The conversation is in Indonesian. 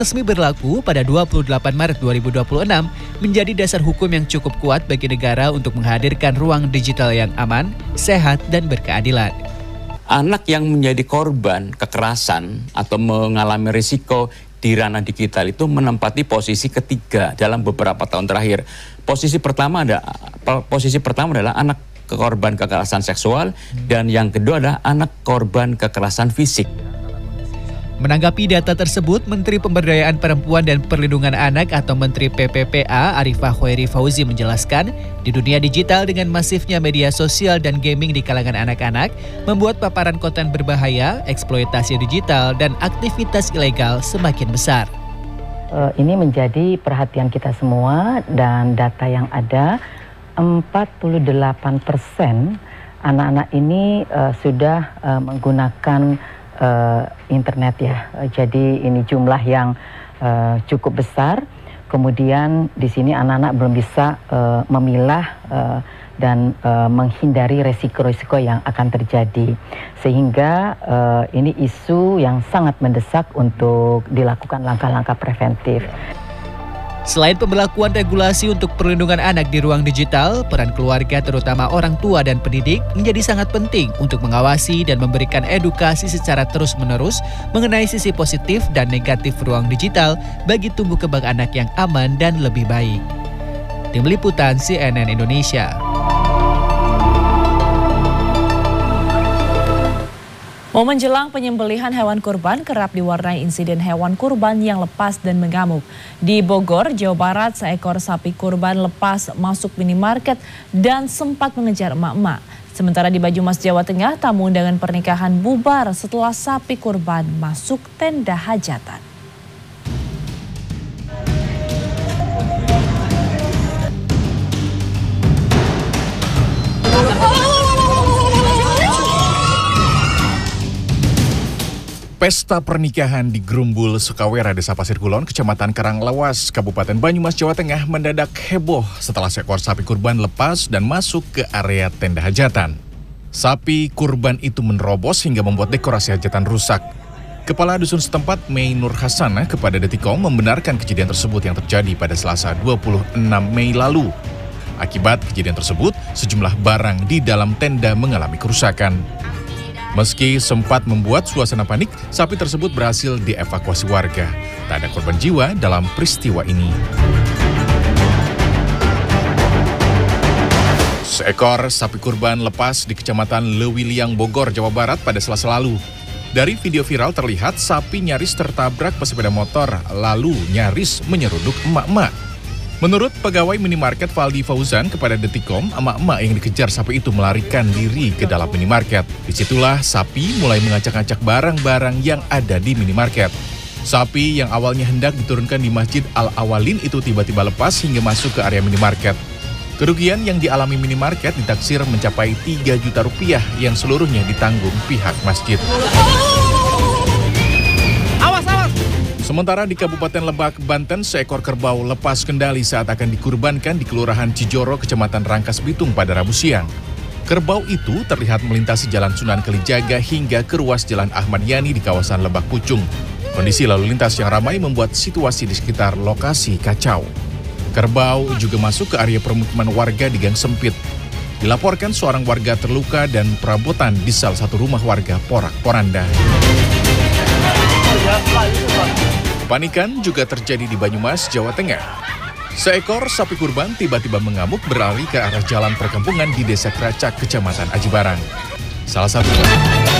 Resmi berlaku pada 28 Maret 2026 menjadi dasar hukum yang cukup kuat bagi negara untuk menghadirkan ruang digital yang aman, sehat, dan berkeadilan. Anak yang menjadi korban kekerasan atau mengalami risiko di ranah digital itu menempati posisi ketiga dalam beberapa tahun terakhir. Posisi pertama adalah anak korban kekerasan seksual dan yang kedua adalah anak korban kekerasan fisik. Menanggapi data tersebut, Menteri Pemberdayaan Perempuan dan Perlindungan Anak atau Menteri PPPA Arifah Khairi Fauzi menjelaskan, di dunia digital dengan masifnya media sosial dan gaming di kalangan anak-anak, membuat paparan konten berbahaya, eksploitasi digital, dan aktivitas ilegal semakin besar. Ini menjadi perhatian kita semua dan data yang ada, 48% anak-anak ini sudah menggunakan internet ya. Jadi ini jumlah yang cukup besar. Kemudian di sini anak-anak belum bisa memilah dan menghindari resiko-resiko yang akan terjadi. Sehingga ini isu yang sangat mendesak untuk dilakukan langkah-langkah preventif. Selain pembelakuan regulasi untuk perlindungan anak di ruang digital, peran keluarga terutama orang tua dan pendidik menjadi sangat penting untuk mengawasi dan memberikan edukasi secara terus-menerus mengenai sisi positif dan negatif ruang digital bagi tumbuh kembang anak yang aman dan lebih baik. Tim Liputan CNN Indonesia. Momen jelang penyembelihan hewan kurban kerap diwarnai insiden hewan kurban yang lepas dan mengamuk. Di Bogor, Jawa Barat, seekor sapi kurban lepas masuk minimarket dan sempat mengejar emak-emak. Sementara di Banyumas, Jawa Tengah, tamu undangan pernikahan bubar setelah sapi kurban masuk tenda hajatan. Pesta pernikahan di Grumbul, Sukawera, Desa Pasir Kulon, Kecamatan Karanglawas, Kabupaten Banyumas, Jawa Tengah mendadak heboh setelah seekor sapi kurban lepas dan masuk ke area tenda hajatan. Sapi kurban itu menerobos hingga membuat dekorasi hajatan rusak. Kepala dusun setempat, Mei Nur Hasanah, kepada Detikkom membenarkan kejadian tersebut yang terjadi pada Selasa 26 Mei lalu. Akibat kejadian tersebut, sejumlah barang di dalam tenda mengalami kerusakan. Meski sempat membuat suasana panik, sapi tersebut berhasil dievakuasi warga. Tak ada korban jiwa dalam peristiwa ini. Seekor sapi kurban lepas di Kecamatan Lewiliang, Bogor, Jawa Barat pada Selasa lalu. Dari video viral terlihat sapi nyaris tertabrak pesepeda motor, lalu nyaris menyeruduk emak-emak. Menurut pegawai minimarket Valdi Fauzan kepada Detikkom, emak-emak yang dikejar sapi itu melarikan diri ke dalam minimarket. Disitulah sapi mulai mengacak-acak barang-barang yang ada di minimarket. Sapi yang awalnya hendak diturunkan di Masjid Al-Awalin itu tiba-tiba lepas hingga masuk ke area minimarket. Kerugian yang dialami minimarket ditaksir mencapai 3 juta rupiah yang seluruhnya ditanggung pihak masjid. Sementara di Kabupaten Lebak, Banten, seekor kerbau lepas kendali saat akan dikurbankan di Kelurahan Cijoro, Kecamatan Rangkas Bitung pada Rabu siang. Kerbau itu terlihat melintasi Jalan Sunan Kalijaga hingga ke ruas Jalan Ahmad Yani di kawasan Lebak Pucung. Kondisi lalu lintas yang ramai membuat situasi di sekitar lokasi kacau. Kerbau juga masuk ke area permukiman warga di gang sempit. Dilaporkan seorang warga terluka dan perabotan di salah satu rumah warga porak-poranda. Kepanikan juga terjadi di Banyumas, Jawa Tengah. Seekor sapi kurban tiba-tiba mengamuk berlari ke arah jalan perkampungan di Desa Keracak, Kecamatan Aji Barang. Salah satu